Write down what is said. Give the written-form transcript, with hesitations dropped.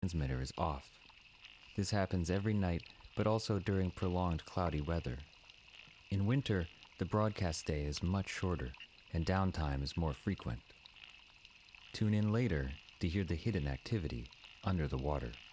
transmitter is off. This happens every night, but also during prolonged cloudy weather. In winter, the broadcast day is much shorter, and downtime is more frequent. Tune in later to hear the hidden activity under the water.